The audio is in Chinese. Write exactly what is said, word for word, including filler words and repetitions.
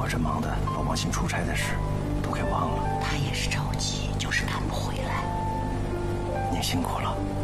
我这忙的把王鑫出差的事都给忘了。 他也是着急，就是赶不回来。 您辛苦了。